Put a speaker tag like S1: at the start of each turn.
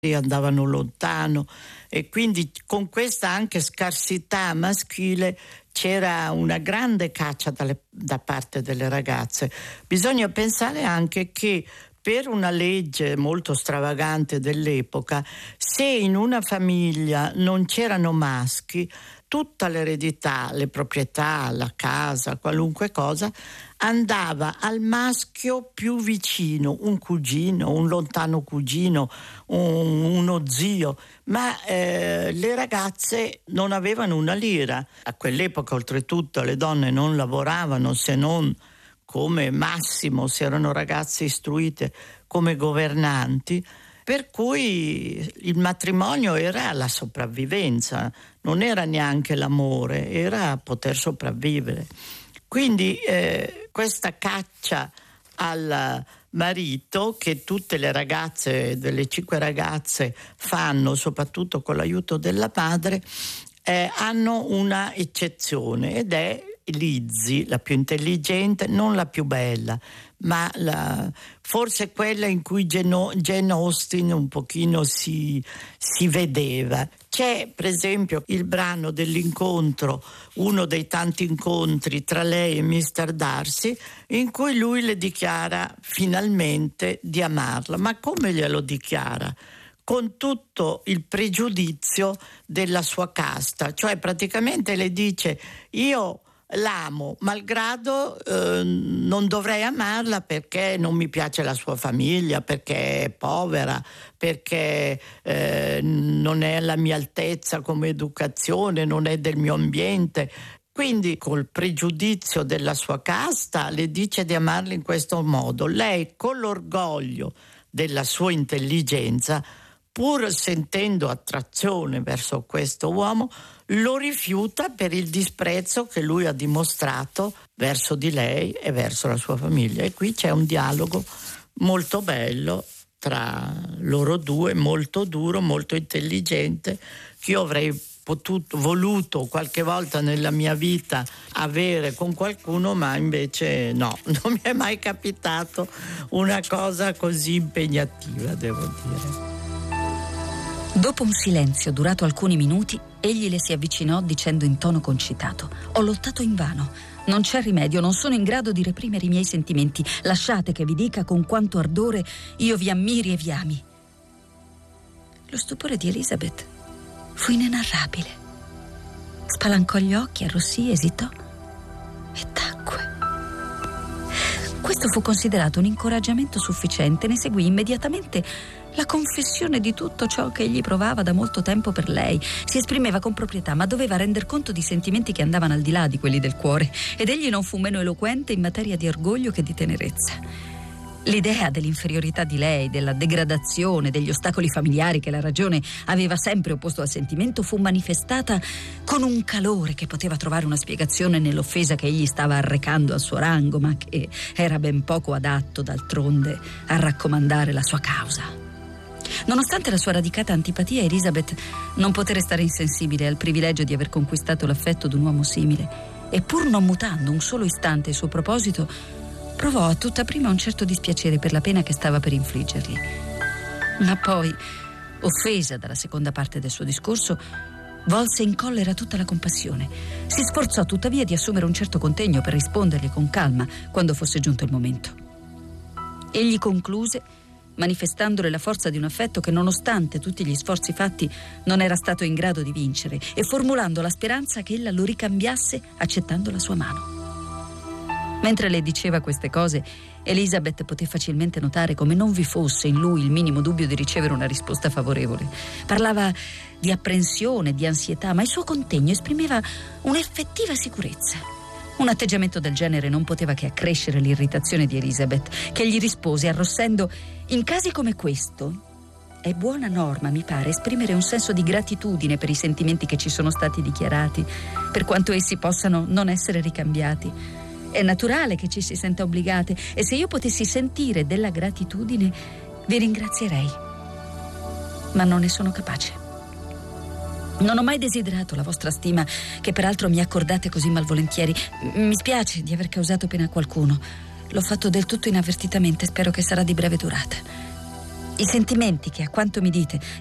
S1: andavano lontano, e quindi con questa anche scarsità maschile c'era una grande caccia da parte delle ragazze. Bisogna pensare anche che per una legge molto stravagante dell'epoca, se in una famiglia non c'erano maschi, tutta l'eredità, le proprietà, la casa, qualunque cosa, andava al maschio più vicino, un cugino, un lontano cugino, uno zio, ma le ragazze non avevano una lira. A quell'epoca, oltretutto, le donne non lavoravano se non come massimo, se erano ragazze istruite, come governanti, per cui il matrimonio era la sopravvivenza, non era neanche l'amore, era poter sopravvivere. Quindi questa caccia al marito che tutte le ragazze, delle 5 ragazze, fanno, soprattutto con l'aiuto della madre, hanno una eccezione, ed è Lizzie, la più intelligente, non la più bella, ma forse quella in cui Jane Austen un pochino si vedeva. C'è per esempio il brano dell'incontro, uno dei tanti incontri tra lei e Mr. Darcy, in cui lui le dichiara finalmente di amarla. Ma come glielo dichiara? Con tutto il pregiudizio della sua casta, cioè praticamente le dice: io l'amo, malgrado non dovrei amarla perché non mi piace la sua famiglia, perché è povera, perché non è alla mia altezza come educazione, non è del mio ambiente. Quindi col pregiudizio della sua casta le dice di amarla in questo modo. Lei, con l'orgoglio della sua intelligenza, pur sentendo attrazione verso questo uomo, lo rifiuta per il disprezzo che lui ha dimostrato verso di lei e verso la sua famiglia. E qui c'è un dialogo molto bello tra loro due, molto duro, molto intelligente, che io avrei voluto qualche volta nella mia vita avere con qualcuno, ma invece no, non mi è mai capitato una cosa così impegnativa, devo dire.
S2: Dopo un silenzio durato alcuni minuti, egli le si avvicinò dicendo in tono concitato: «Ho lottato invano. Non c'è rimedio, non sono in grado di reprimere i miei sentimenti. Lasciate che vi dica con quanto ardore io vi ammiri e vi ami». Lo stupore di Elizabeth fu inenarrabile. Spalancò gli occhi, arrossì, esitò e tacque. Questo fu considerato un incoraggiamento sufficiente. Ne seguì immediatamente la confessione di tutto ciò che egli provava da molto tempo per lei. Si esprimeva con proprietà, ma doveva render conto di sentimenti che andavano al di là di quelli del cuore, ed egli non fu meno eloquente in materia di orgoglio che di tenerezza. L'idea dell'inferiorità di lei, della degradazione, degli ostacoli familiari che la ragione aveva sempre opposto al sentimento, fu manifestata con un calore che poteva trovare una spiegazione nell'offesa che egli stava arrecando al suo rango, ma che era ben poco adatto, d'altronde, a raccomandare la sua causa. Nonostante la sua radicata antipatia, Elizabeth non poté restare insensibile al privilegio di aver conquistato l'affetto d'un uomo simile, e pur non mutando un solo istante il suo proposito, provò a tutta prima un certo dispiacere per la pena che stava per infliggergli. Ma poi, offesa dalla seconda parte del suo discorso, volse in collera tutta la compassione. Si sforzò tuttavia di assumere un certo contegno per rispondergli con calma quando fosse giunto il momento. Egli concluse manifestandole la forza di un affetto che, nonostante tutti gli sforzi fatti, non era stato in grado di vincere, e formulando la speranza che ella lo ricambiasse accettando la sua mano. Mentre le diceva queste cose, Elizabeth poté facilmente notare come non vi fosse in lui il minimo dubbio di ricevere una risposta favorevole. Parlava di apprensione, di ansietà, ma il suo contegno esprimeva un'effettiva sicurezza. Un atteggiamento del genere non poteva che accrescere l'irritazione di Elizabeth, che gli rispose arrossendo: «In casi come questo è buona norma, mi pare, esprimere un senso di gratitudine per i sentimenti che ci sono stati dichiarati, per quanto essi possano non essere ricambiati. È naturale che ci si senta obbligate, e se io potessi sentire della gratitudine vi ringrazierei, ma non ne sono capace. Non ho mai desiderato la vostra stima, che peraltro mi accordate così malvolentieri. Mi spiace di aver causato pena a qualcuno. L'ho fatto del tutto inavvertitamente, spero che sarà di breve durata. I sentimenti che, a quanto mi dite,